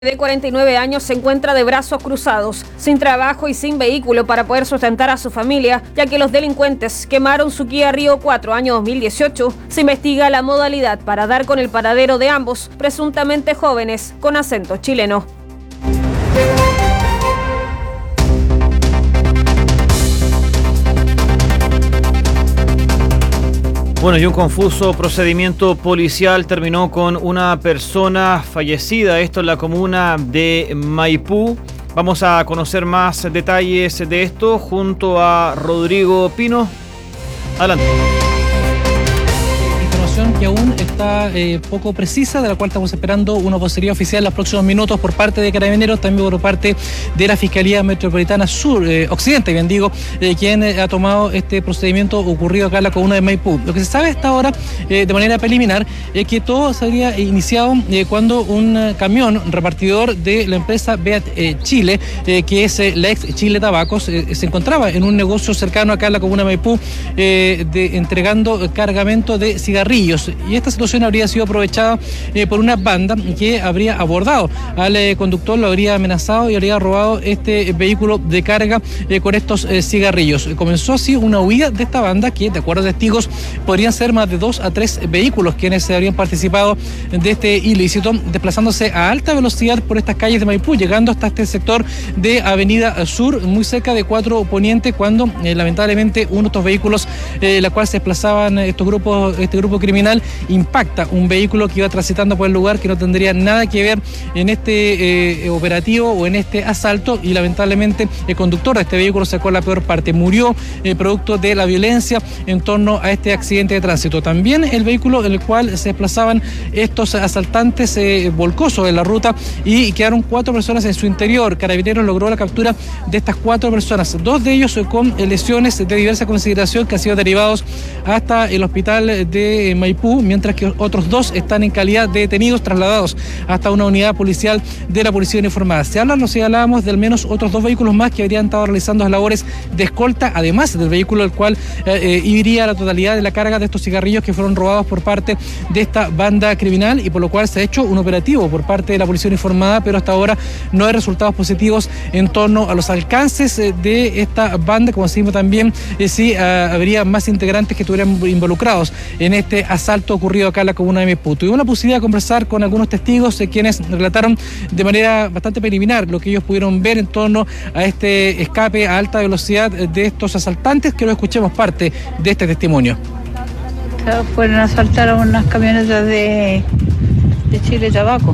De 49 años se encuentra de brazos cruzados, sin trabajo y sin vehículo para poder sustentar a su familia, ya que los delincuentes quemaron su Kia Rio 4 año 2018. Se investiga la modalidad para dar con el paradero de ambos, presuntamente jóvenes, con acento chileno. Bueno, y un confuso procedimiento policial terminó con una persona fallecida, esto en la comuna de Maipú. Vamos a conocer más detalles de esto junto a Rodrigo Pino. Adelante. Que aún está poco precisa, de la cual estamos esperando una vocería oficial en los próximos minutos por parte de Carabineros, también por parte de la Fiscalía Metropolitana Sur, Occidente, bien digo, quien ha tomado este procedimiento ocurrido acá en la comuna de Maipú. Lo que se sabe hasta ahora, de manera preliminar, es que todo se habría iniciado cuando un camión repartidor de la empresa Beat Chile, que es la ex Chile Tabacos, se encontraba en un negocio cercano acá en la comuna de Maipú, entregando cargamento de cigarrillos. Y esta situación habría sido aprovechada por una banda que habría abordado al conductor, lo habría amenazado y habría robado este vehículo de carga con estos cigarrillos. Comenzó así una huida de esta banda que, de acuerdo a testigos, podrían ser más de 2 a 3 vehículos quienes habrían participado de este ilícito, desplazándose a alta velocidad por estas calles de Maipú, llegando hasta este sector de Avenida Sur, muy cerca de 4 Poniente, cuando lamentablemente uno de estos vehículos, la cual se desplazaban este grupo criminal, impacta un vehículo que iba transitando por el lugar, que no tendría nada que ver en este operativo o en este asalto, y lamentablemente el conductor de este vehículo sacó la peor parte, murió producto de la violencia en torno a este accidente de tránsito. También el vehículo en el cual se desplazaban estos asaltantes volcó sobre la ruta y quedaron 4 personas en su interior. Carabineros logró la captura de estas 4 personas, 2 de ellos con lesiones de diversa consideración que han sido derivados hasta el hospital de Maipú, mientras que otros 2 están en calidad de detenidos, trasladados hasta una unidad policial de la Policía Uniformada. Se hablábamos de al menos otros 2 vehículos más que habrían estado realizando las labores de escolta, además del vehículo el cual iría la totalidad de la carga de estos cigarrillos que fueron robados por parte de esta banda criminal, y por lo cual se ha hecho un operativo por parte de la Policía Uniformada, pero hasta ahora no hay resultados positivos en torno a los alcances de esta banda, como decimos también si habría más integrantes que estuvieran involucrados en este asalto ocurrido acá en la comuna de Maipú. Tuvimos la posibilidad de conversar con algunos testigos quienes relataron de manera bastante preliminar lo que ellos pudieron ver en torno a este escape a alta velocidad de estos asaltantes. Que lo escuchemos parte de este testimonio. Fueron a asaltar a unas camionetas de Chile Tabaco.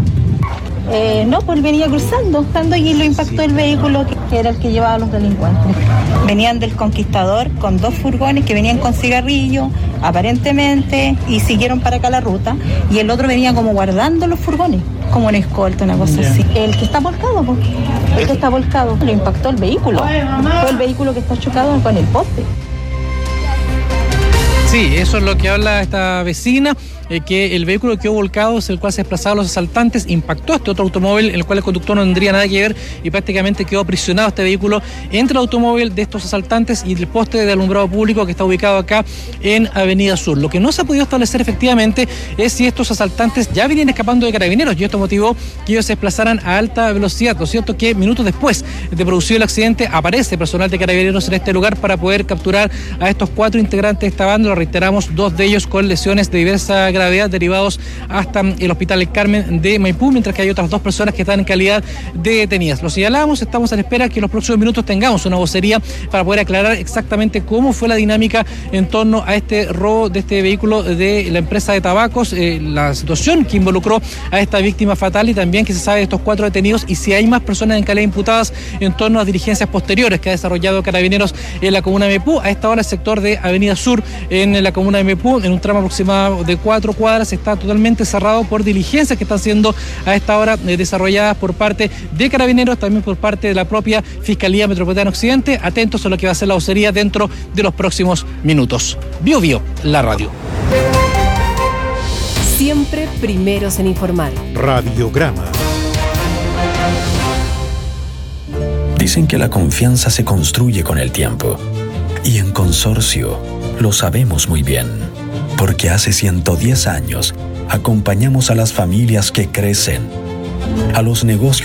No, pues venía cruzando y lo impactó el vehículo que era el que llevaba a los delincuentes. Venían del Conquistador con 2 furgones que venían con cigarrillos, aparentemente, y siguieron para acá la ruta, y el otro venía como guardando los furgones, como en escolta, una cosa así. El que está volcado, pues, lo impactó el vehículo. Fue el vehículo que está chocado con el poste. Sí, eso es lo que habla esta vecina, que el vehículo que quedó volcado es el cual se desplazaban los asaltantes, impactó a este otro automóvil, en el cual el conductor no tendría nada que ver, y prácticamente quedó aprisionado este vehículo entre el automóvil de estos asaltantes y el poste de alumbrado público que está ubicado acá en Avenida Sur. Lo que no se ha podido establecer efectivamente es si estos asaltantes ya venían escapando de Carabineros, y esto motivó que ellos se desplazaran a alta velocidad. Lo cierto que minutos después de producido el accidente aparece personal de Carabineros en este lugar para poder capturar a estos 4 integrantes de esta banda. Lo reiteramos, 2 de ellos con lesiones de diversa gravedad derivados hasta el Hospital El Carmen de Maipú, mientras que hay otras 2 personas que están en calidad de detenidas. Lo señalábamos, estamos a la espera que en los próximos minutos tengamos una vocería para poder aclarar exactamente cómo fue la dinámica en torno a este robo de este vehículo de la empresa de tabacos, la situación que involucró a esta víctima fatal, y también que se sabe de estos 4 detenidos y si hay más personas en calidad imputadas en torno a las diligencias posteriores que ha desarrollado Carabineros en la comuna de Maipú. A esta hora el sector de Avenida Sur en la comuna de Maipú, en un tramo aproximado de 4 cuadras, está totalmente cerrado por diligencias que están siendo a esta hora desarrolladas por parte de Carabineros, también por parte de la propia Fiscalía Metropolitana Occidente. Atentos a lo que va a ser la vocería dentro de los próximos minutos. Bio Bio, la radio. Siempre primeros en informar. Radiograma. Dicen que la confianza se construye con el tiempo. Y en Consorcio lo sabemos muy bien. Porque hace 110 años acompañamos a las familias que crecen, a los negocios